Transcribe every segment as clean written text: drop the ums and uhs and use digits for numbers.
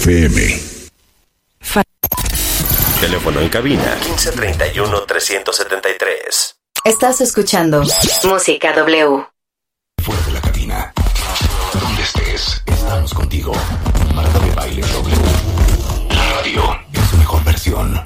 FM. Teléfono en cabina 1531-373. Estás escuchando Música W. Fuera de la cabina. Donde estés, estamos contigo. Marta de Baile W. La radio en su mejor versión.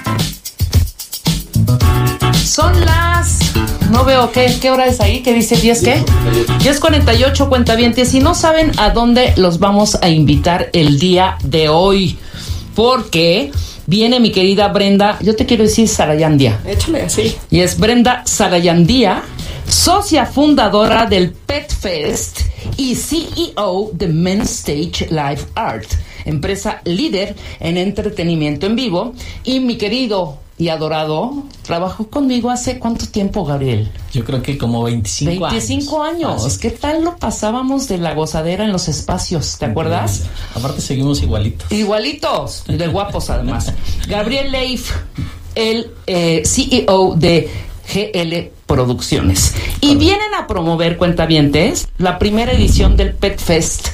Son las... No veo qué hora es ahí, ¿qué dice 10 qué? 10:48, cuentavientes, y no saben a dónde los vamos a invitar el día de hoy, porque viene mi querida Brenda, yo te quiero decir Sarayandia. Échale así. Y es Brenda Sarayandia, socia fundadora del Pet Fest y CEO de Men's Stage Live Art, empresa líder en entretenimiento en vivo. Y mi querido y adorado, trabajó conmigo hace ¿cuánto tiempo, Gabriel? Yo creo que como 25 años. ¿Qué tal lo pasábamos de la gozadera en los espacios? ¿Te acuerdas? Aparte seguimos igualitos. Igualitos, de guapos además. Gabriel Leif, el CEO de GL Producciones. Y vienen a promover, cuentavientes, la primera edición del Pet Fest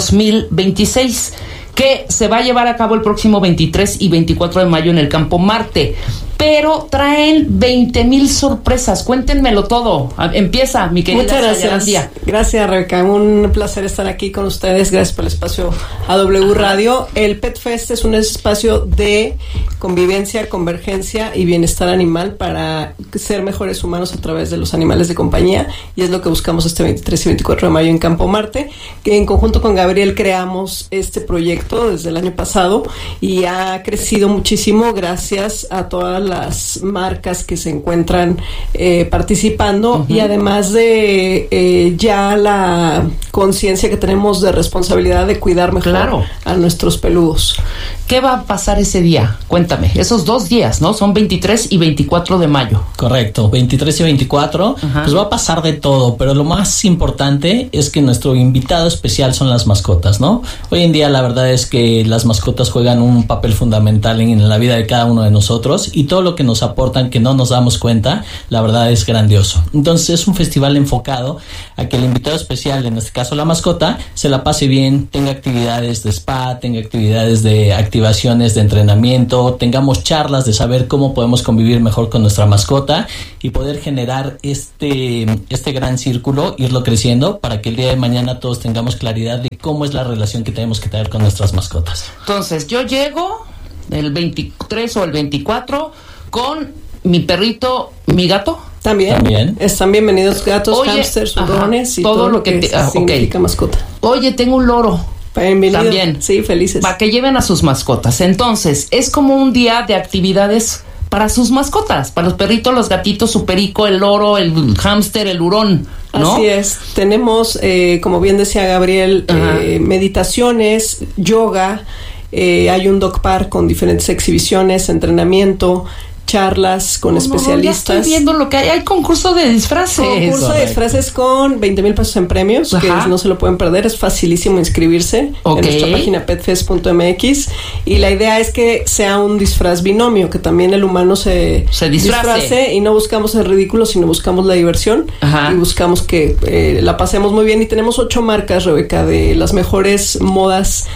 2026, que se va a llevar a cabo el próximo 23 y 24 de mayo en el Campo Marte. Pero traen 20,000 sorpresas. Cuéntenmelo todo. Empieza, mi querida. Muchas gracias. Gracias, Rebeca. Un placer estar aquí con ustedes. Gracias por el espacio AW Radio. El Pet Fest es un espacio de convivencia, convergencia y bienestar animal para ser mejores humanos a través de los animales de compañía. Y es lo que buscamos este 23 y 24 de mayo en Campo Marte, que en conjunto con Gabriel creamos este proyecto desde el año pasado y ha crecido muchísimo gracias a todas las marcas que se encuentran participando, y además de ya la conciencia que tenemos de responsabilidad de cuidar mejor a nuestros peludos. ¿Qué va a pasar ese día? Cuéntame, esos 2 días, ¿no? Son 23 y 24 de mayo. Correcto, 23 y 24, pues va a pasar de todo, pero lo más importante es que nuestro invitado especial son las mascotas, ¿no? Hoy en día la verdad es que las mascotas juegan un papel fundamental en la vida de cada uno de nosotros, y todo lo que nos aportan que no nos damos cuenta, la verdad es grandioso. Entonces es un festival enfocado a que el invitado especial, en este caso la mascota, se la pase bien, tenga actividades de spa, tenga actividades de activaciones de entrenamiento, tengamos charlas de saber cómo podemos convivir mejor con nuestra mascota y poder generar este gran círculo, irlo creciendo para que el día de mañana todos tengamos claridad de cómo es la relación que tenemos que tener con nuestras mascotas. Entonces yo llego el 23 o el 24 con mi perrito, mi gato. También. Están bienvenidos gatos, hámsters, hurones y todo lo que significa mascota. Oye, tengo un loro. Bienvenido. También. Sí, felices. Para que lleven a sus mascotas. Entonces, es como un día de actividades para sus mascotas, para los perritos, los gatitos, su perico, el loro, el hámster, el hurón, ¿no? Así es. Tenemos, como bien decía Gabriel, meditaciones, yoga, hay un dog park con diferentes exhibiciones, entrenamiento, charlas con especialistas. Ya estoy viendo lo que hay. Hay concurso de disfraces. Concurso de disfraces con 20,000 pesos en premios, que no se lo pueden perder. Es facilísimo inscribirse en nuestra página petfest.mx. Y la idea es que sea un disfraz binomio, que también el humano se disfrace, y no buscamos el ridículo, sino buscamos la diversión. Y buscamos que la pasemos muy bien. Y tenemos 8 marcas, Rebeca, de las mejores modas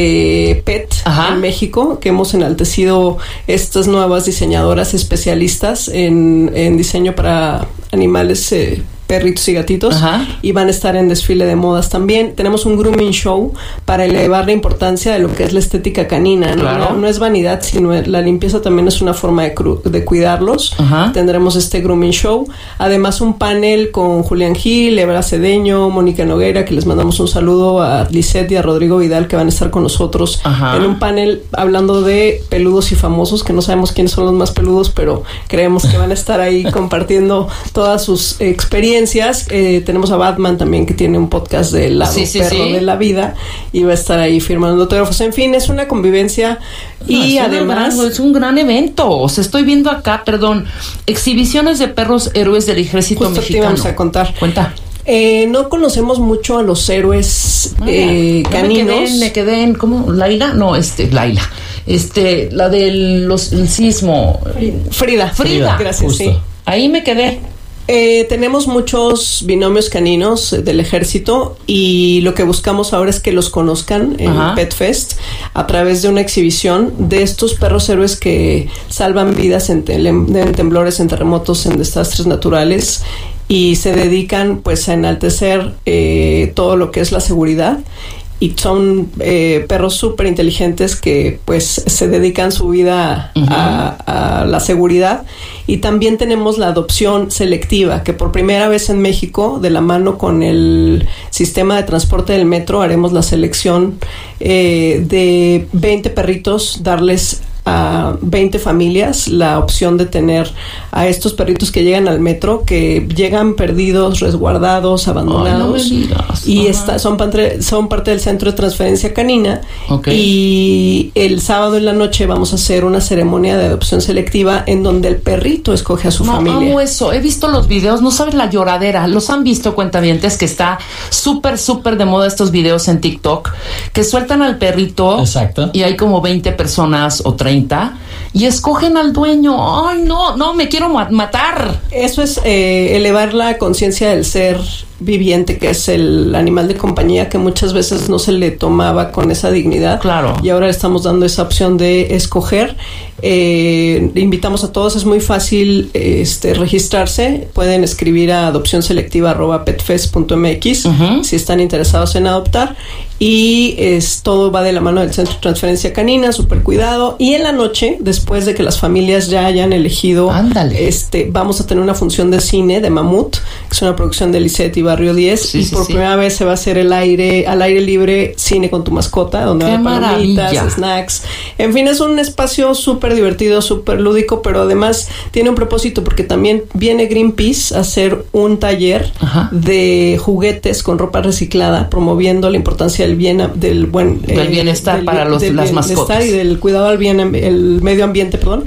de pet en México, que hemos enaltecido estas nuevas diseñadoras especialistas en diseño para animales, perritos y gatitos, y van a estar en desfile de modas también. Tenemos un grooming show para elevar la importancia de lo que es la estética canina, ¿no? No es vanidad, sino la limpieza también es una forma de cuidarlos. Tendremos este grooming show, además un panel con Julián Gil, Ebra Cedeño, Mónica Noguera, que les mandamos un saludo, a Lisette y a Rodrigo Vidal, que van a estar con nosotros en un panel hablando de peludos y famosos, que no sabemos quiénes son los más peludos, pero creemos que van a estar ahí compartiendo todas sus experiencias. Tenemos a Batman también, que tiene un podcast del lado perro de la vida, y va a estar ahí firmando autógrafos. En fin, es una convivencia y además es un gran evento. O sea, estoy viendo acá, exhibiciones de perros héroes del ejército mexicano. Te íbamos a contar. Cuenta. No conocemos mucho a los héroes caninos. Me quedé en ¿cómo? Laila, no, Laila. La del sismo. Frida. Gracias, justo. sí. Ahí me quedé. Tenemos muchos binomios caninos del ejército y lo que buscamos ahora es que los conozcan en Pet Fest a través de una exhibición de estos perros héroes que salvan vidas en temblores, en terremotos, en desastres naturales y se dedican pues a enaltecer todo lo que es la seguridad. Y son perros súper inteligentes que pues se dedican su vida a la seguridad. Y también tenemos la adopción selectiva, que por primera vez en México, de la mano con el sistema de transporte del metro, haremos la selección de 20 perritos, darles a 20 familias la opción de tener a estos perritos que llegan al metro, que llegan perdidos, resguardados, abandonados. Ay, no me digas. Y son parte del centro de transferencia canina. Y el sábado en la noche vamos a hacer una ceremonia de adopción selectiva en donde el perrito escoge a su familia. Amo eso. He visto los videos, no sabes la lloradera. Los han visto, cuentavientes, que está súper de moda estos videos en TikTok, que sueltan al perrito. Exacto. Y hay como 20 personas o 30 y escogen al dueño. Ay, no, me quiero matar. Eso es elevar la conciencia del ser viviente, que es el animal de compañía, que muchas veces no se le tomaba con esa dignidad. Claro. Y ahora le estamos dando esa opción de escoger. Invitamos a todos, es muy fácil registrarse. Pueden escribir a adopcionselectiva@petfest.mx si están interesados en adoptar. Y todo va de la mano del Centro de Transferencia Canina, súper cuidado. Y en la noche, después de que las familias ya hayan elegido, vamos a tener una función de cine de Mamut, que es una producción de Lisette y Barrio 10. Por primera vez se va a hacer al aire libre, cine con tu mascota, donde va a haber palomitas, snacks. En fin, es un espacio súper divertido, súper lúdico, pero además tiene un propósito, porque también viene Greenpeace a hacer un taller de juguetes con ropa reciclada, promoviendo la importancia del bienestar para las mascotas y del cuidado al el medio ambiente, perdón.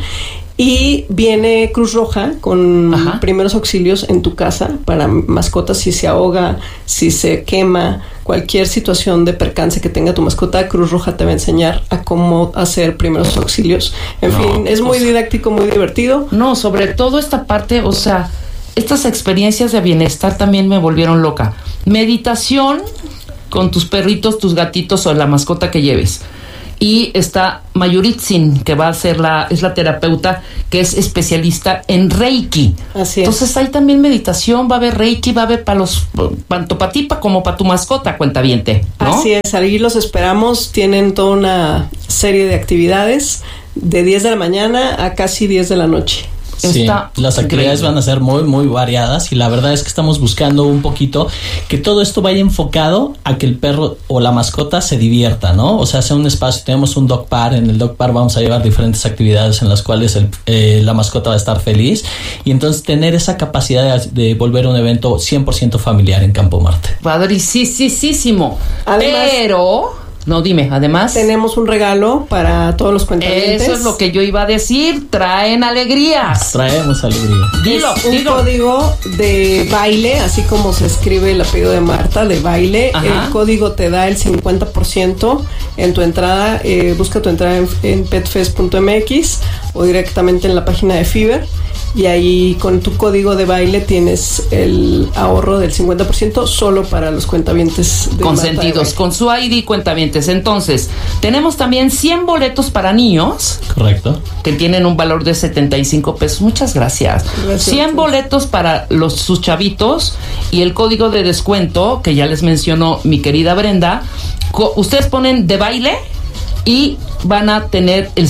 Y viene Cruz Roja con primeros auxilios en tu casa para mascotas, si se ahoga, si se quema, cualquier situación de percance que tenga tu mascota, Cruz Roja te va a enseñar a cómo hacer primeros auxilios. En fin, es muy didáctico, muy divertido. No, sobre todo esta parte, o sea, estas experiencias de bienestar también me volvieron loca. Meditación con tus perritos, tus gatitos o la mascota que lleves. Y está Mayuritzin, que va a ser es la terapeuta que es especialista en Reiki. Así es. Entonces hay también meditación, va a haber Reiki, va a haber tanto para ti como para tu mascota, cuentaviente, ¿no? Así es, ahí los esperamos. Tienen toda una serie de actividades de 10 de la mañana a casi 10 de la noche. Sí, las actividades van a ser muy, muy variadas y la verdad es que estamos buscando un poquito que todo esto vaya enfocado a que el perro o la mascota se divierta, ¿no? O sea, sea un espacio, tenemos un dog park, en el dog park vamos a llevar diferentes actividades en las cuales la mascota va a estar feliz y entonces tener esa capacidad de volver un evento 100% familiar en Campo Marte. Padricísimo. Pero... No, dime, además... Tenemos un regalo para todos los cuentavientes. Eso es lo que yo iba a decir, traen alegrías. Traemos alegría. Dilo. Código de baile, así como se escribe el apellido de Marta, de baile. El código te da el 50% en tu entrada. Busca tu entrada en petfest.mx o directamente en la página de Fiverr. Y ahí con tu código de baile tienes el ahorro del 50% solo para los cuentavientes consentidos, con su ID cuentavientes. Entonces, tenemos también 100 boletos para niños. Correcto. Que tienen un valor de 75 pesos. Muchas gracias. 100 boletos para sus chavitos y el código de descuento que ya les mencionó mi querida Brenda. Ustedes ponen de baile y van a tener el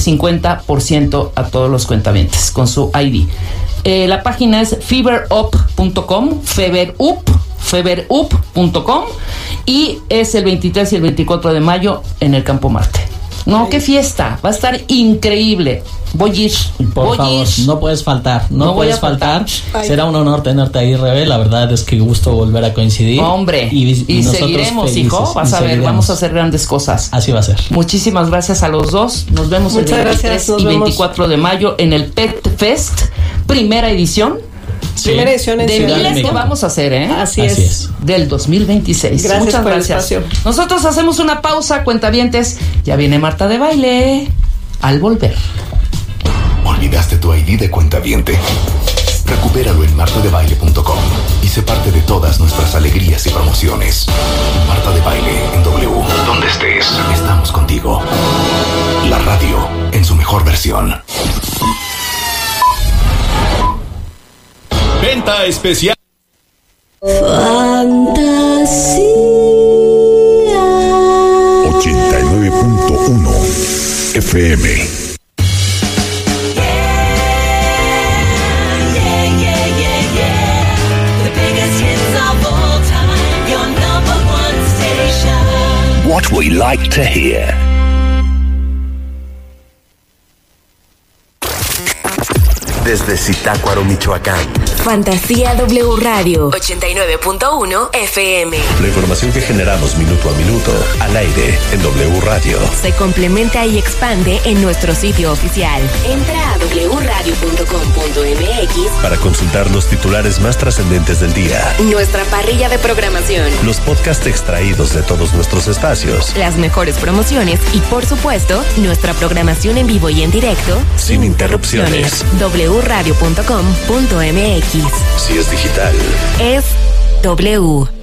50% a todos los cuentavientes con su ID. La página es feverup.com, feverup.com, y es el 23 y el 24 de mayo en el Campo Marte. No, qué fiesta, va a estar increíble. Voy a ir. Por favor, no puedes faltar. No puedes faltar. Será un honor tenerte ahí, Rebe. La verdad es que gusto volver a coincidir. Hombre, y seguiremos, felices, hijo. Vas a ver, vamos a hacer grandes cosas. Así va a ser. Muchísimas gracias a los dos. Nos vemos el 23 y 24 de mayo en el Pet Fest, primera edición. Sí. Primera edición en de miles que vamos a hacer, Así es. Del 2026. Gracias. Muchas por gracias. El espacio. Nosotros hacemos una pausa, cuentavientes. Ya viene Marta de Baile. Al volver. ¿Olvidaste tu ID de cuentaviente? Recupéralo en martadebaile.com y sé parte de todas nuestras alegrías y promociones. Marta de Baile en W. Donde estés, estamos contigo. La radio en su mejor versión. Venta especial. Fantasía 89.1 FM. What we like to hear. Desde Zitácuaro, Michoacán. Fantasía W Radio 89.1 FM. La información que generamos minuto a minuto al aire en W Radio. Se complementa y expande en nuestro sitio oficial. Entra a wradio.com.mx para consultar los titulares más trascendentes del día. Nuestra parrilla de programación. Los podcasts extraídos de todos nuestros espacios. Las mejores promociones y, por supuesto, nuestra programación en vivo y en directo. Sin interrupciones. wradio.com.mx. Si es digital, es W.